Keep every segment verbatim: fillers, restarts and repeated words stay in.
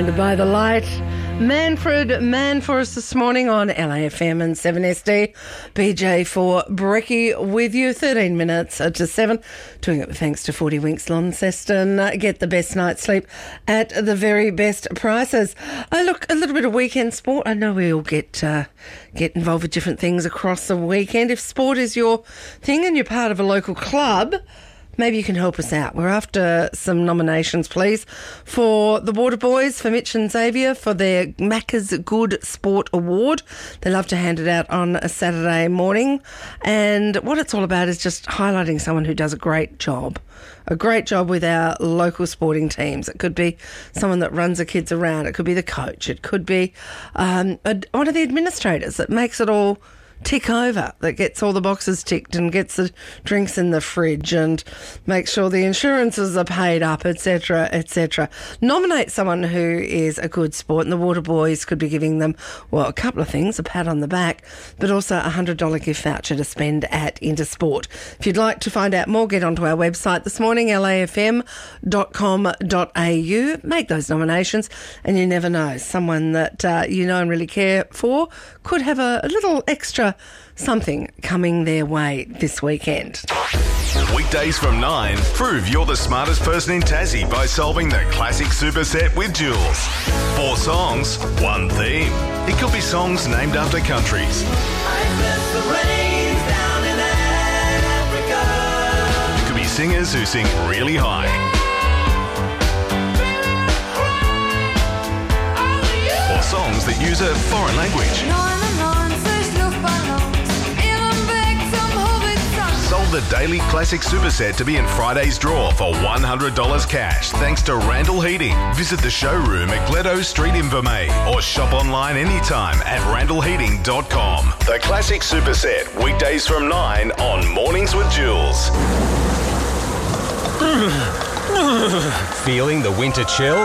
By the light, Manfred Mann for us this morning on L A F M and seven S D. B J for Brekkie with you, thirteen minutes to seven. Doing it with thanks to forty Winks Launceston. Get the best night's sleep at the very best prices. Oh, look, a little bit of weekend sport. I know we all get uh, get involved with different things across the weekend. If sport is your thing and you're part of a local club, maybe you can help us out. We're after some nominations, please, for the Water Boys, for Mitch and Xavier, for their Macca's Good Sport Award. They love to hand it out on a Saturday morning. And what it's all about is just highlighting someone who does a great job. A great job with our local sporting teams. It could be someone that runs the kids around. It could be the coach. It could be um, a, one of the administrators that makes it all tick over, that gets all the boxes ticked and gets the drinks in the fridge and makes sure the insurances are paid up, et cetera, et cetera. Nominate someone who is a good sport, and the Water Boys could be giving them, well, a couple of things, a pat on the back, but also a one hundred dollars gift voucher to spend at Intersport. If you'd like to find out more, get onto our website this morning, L A F M dot com dot A U. Make those nominations, and you never know, someone that uh, you know and really care for could have a, a little extra something coming their way this weekend. Weekdays from nine, prove you're the smartest person in Tassie by solving the classic superset with Jules. Four songs, one theme. It could be songs named after countries. It could be singers who sing really high. Or songs that use a foreign language. Sold the Daily Classic Superset to be in Friday's draw for one hundred dollars cash thanks to Randall Heating. Visit the showroom at Gledo Street in Vermey or shop online anytime at randall heating dot com. The Classic Superset, weekdays from nine on Mornings with Jules. Feeling the winter chill?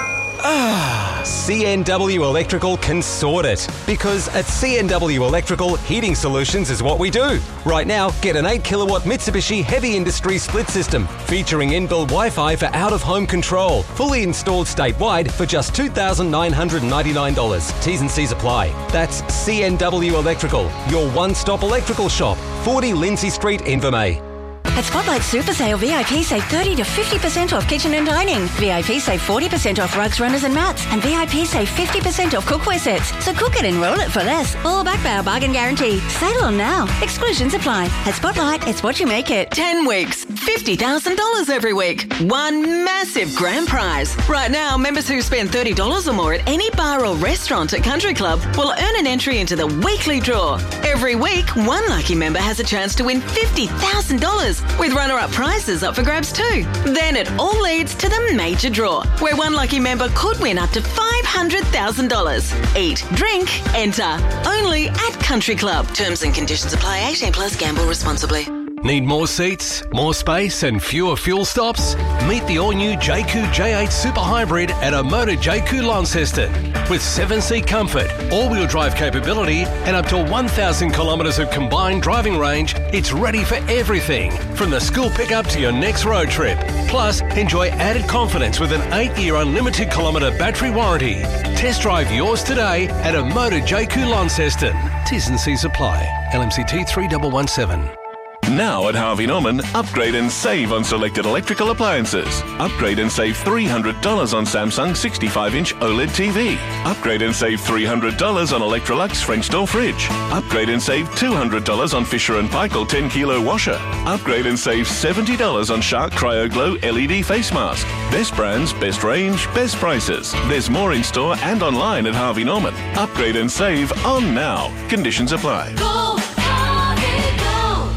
Ah, C N W Electrical can sort it. Because at C N W Electrical, heating solutions is what we do. Right now, get an eight kilowatt Mitsubishi Heavy Industry split system featuring inbuilt Wi-Fi for out-of-home control. Fully installed statewide for just two thousand nine hundred ninety-nine dollars. T's and C's apply. That's C N W Electrical, your one-stop electrical shop. forty Lindsay Street, Invermay. At Spotlight Super Sale, V I P save thirty to fifty percent off kitchen and dining. V I P save forty percent off rugs, runners and mats. And V I P save fifty percent off cookware sets. So cook it and roll it for less. All backed by our bargain guarantee. Sale on now. Exclusions apply. At Spotlight, it's what you make it. ten weeks, fifty thousand dollars every week. One massive grand prize. Right now, members who spend thirty dollars or more at any bar or restaurant at Country Club will earn an entry into the weekly draw. Every week, one lucky member has a chance to win fifty thousand dollars. With runner-up prizes up for grabs too. Then it all leads to the major draw, where one lucky member could win up to five hundred thousand dollars. Eat, drink, enter. Only at Country Club. Terms and conditions apply. eighteen plus. Gamble responsibly. Need more seats, more space and fewer fuel stops? Meet the all-new J Q J eight Super Hybrid at Omoda J Q Launceston. With seven-seat comfort, all-wheel drive capability and up to one thousand kilometres of combined driving range, it's ready for everything, from the school pickup to your next road trip. Plus, enjoy added confidence with an eight-year unlimited kilometre battery warranty. Test drive yours today at Omoda J Q Launceston. T's and C's apply. L M C T three one one seven. Now at Harvey Norman, upgrade and save on selected electrical appliances. Upgrade and save three hundred dollars on Samsung sixty-five inch OLED T V. Upgrade and save three hundred dollars on Electrolux French door fridge. Upgrade and save two hundred dollars on Fisher and Paykel ten kilo washer. Upgrade and save seventy dollars on Shark Cryo Glow L E D face mask. Best brands, best range, best prices. There's more in store and online at Harvey Norman. Upgrade and save on now. Conditions apply. Go, Harvey, go.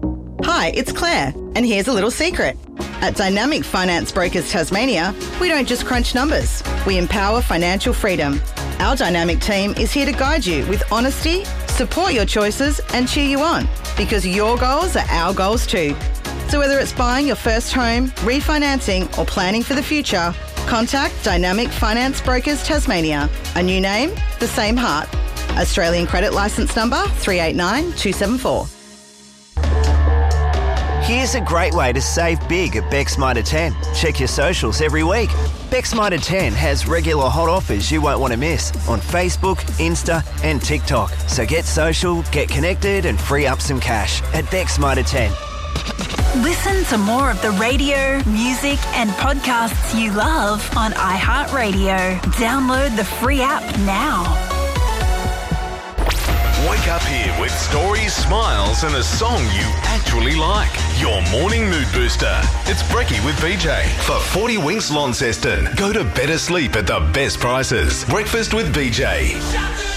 Hi, it's Claire, and here's a little secret. At Dynamic Finance Brokers Tasmania, we don't just crunch numbers, we empower financial freedom. Our dynamic team is here to guide you with honesty, support your choices and cheer you on, because your goals are our goals too. So whether it's buying your first home, refinancing or planning for the future, contact Dynamic Finance Brokers Tasmania. A new name, the same heart. Australian credit licence number three eight nine two seven four. Here's a great way to save big at Beck's Mitre ten. Check your socials every week. Bex Mitre ten has regular hot offers you won't want to miss on Facebook, Insta and TikTok. So get social, get connected and free up some cash at Bex Mitre ten. Listen to more of the radio, music and podcasts you love on iHeartRadio. Download the free app now. Wake up here with stories, smiles and a song you actually like. Your morning mood booster. It's Brekkie with B J. For forty Winks Launceston. Go to better sleep at the best prices. Breakfast with B J.